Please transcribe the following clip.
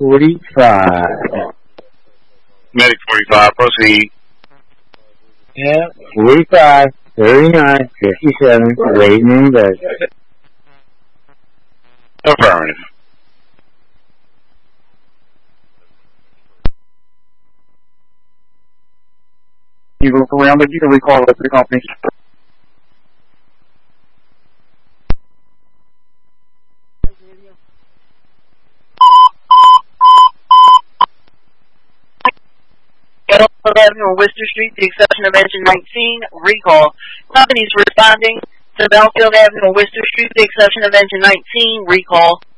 45. Medic 45, proceed. Yeah, 45, 39, 57, waiting in bed. Affirmative. Eagle 3, I'm going to recall the company. Avenue on Worcester Street, the exception of engine 19, recall. Companies responding to Belfield Avenue on Worcester Street, the exception of engine 19, recall.